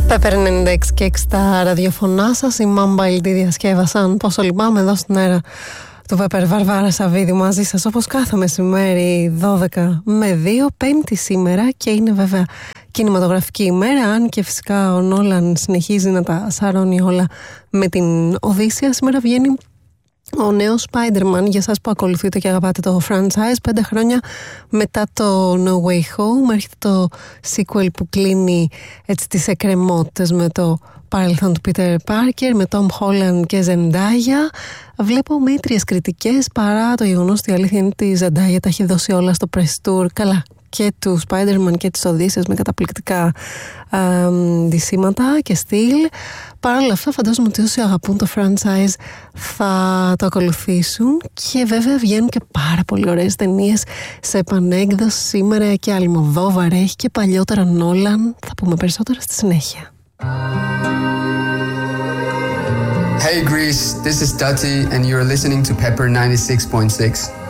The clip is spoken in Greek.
Pepper 96 και 6 στα ραδιοφωνά σας. Οι Mumble τη διασκεύασαν. Πόσο λυπάμαι εδώ στην αέρα του Pepper. Βαρβάρα Σαββίδη μαζί σας όπως κάθε μεσημέρι 12 με 2, Πέμπτη σήμερα, και είναι βέβαια κινηματογραφική ημέρα, αν και φυσικά ο Νόλαν συνεχίζει να τα σαρώνει όλα με την Οδύσσεια. Σήμερα βγαίνει ο νέος Spider-Man, για εσάς που ακολουθείτε και αγαπάτε το franchise. 5 χρόνια μετά το No Way Home έρχεται το sequel που κλείνει έτσι τις εκκρεμότητες με το παρελθόν του Peter Parker, με Tom Holland και Zendaya. Βλέπω μέτριες κριτικές, παρά το γεγονός ότι η αλήθεια είναι ότι η Zendaya τα έχει δώσει όλα στο press tour. Καλά, και του Spider-Man και της Οδύσσειας με καταπληκτικά ντυσίματα και στυλ. Παρ' όλα αυτά φαντάζομαι ότι όσοι αγαπούν το franchise θα το ακολουθήσουν, και βέβαια βγαίνουν και πάρα πολύ ωραίες ταινίες σε επανέκδοση σήμερα, και Αλμοδόβαρ έχει και παλιότερα Νόλαν. Θα πούμε περισσότερα στη συνέχεια. Hey Greece, this is Dati and you're listening to Pepper 96.6.